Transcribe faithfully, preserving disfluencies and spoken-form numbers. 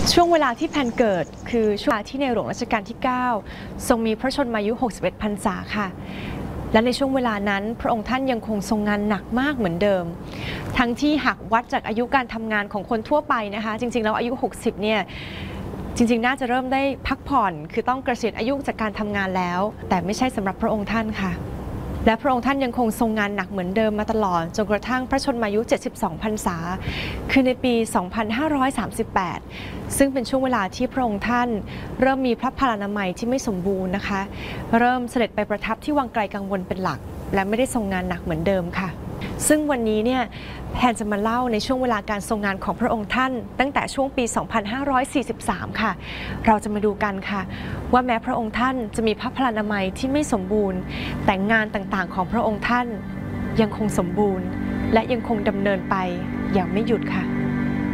ช่วงเวลาที่แพนเกิดคือช่วงเวลาที่ในหลวงรัชกาลที่เก้าทรงมีพระชนมายุหกสิบเอ็ดพรรษาค่ะและในช่วงเวลานั้นพระองค์ท่านยังคงทรงงานหนักมากเหมือนเดิมทั้งที่หากวัดจากอายุการทำงานของคนทั่วไปนะคะจริงๆแล้วอายุหกสิบเนี่ยจริงๆน่าจะเริ่มได้พักผ่อนคือต้องเกษียณอายุจากการทำงานแล้วแต่ไม่ใช่สำหรับพระองค์ท่านค่ะและพระองค์ท่านยังคงทรงงานหนักเหมือนเดิมมาตลอดจนกระทั่งพระชนมายุเจ็ดสิบสองพรรษาคือในปีสองพันห้าร้อยสามสิบแปดซึ่งเป็นช่วงเวลาที่พระองค์ท่านเริ่มมีพระพลานามัยที่ไม่สมบูรณ์นะคะเริ่มเสด็จไปประทับที่วังไกลกังวลเป็นหลักและไม่ได้ทรงงานหนักเหมือนเดิมค่ะซึ่งวันนี้เนี่ยแพนจะมาเล่าในช่วงเวลาการทรงงานของพระองค์ท่านตั้งแต่ช่วงปีสองพันห้าร้อยสี่สิบสามค่ะเราจะมาดูกันค่ะว่าแม้พระองค์ท่านจะมีพระพลานามัยที่ไม่สมบูรณ์แต่งานต่างๆของพระองค์ท่านยังคงสมบูรณ์และยังคงดำเนินไปอย่างไม่หยุดค่ะ